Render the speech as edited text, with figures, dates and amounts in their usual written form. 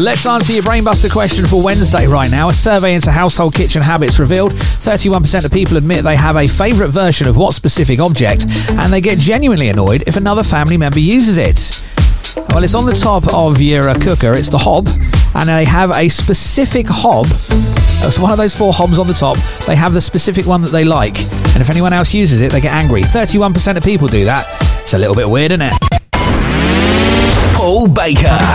Let's answer your Brainbuster question for Wednesday right now. A survey into household kitchen habits revealed 31% of people admit they have a favourite version of what specific object, and they get genuinely annoyed if another family member uses it. Well, it's on the top of your cooker. It's the hob, and they have a specific hob. It's one of those 4 hobs on the top. They have the specific one that they like, and if anyone else uses it, they get angry. 31% of people do that. It's a little bit weird, isn't it? Paul Baker.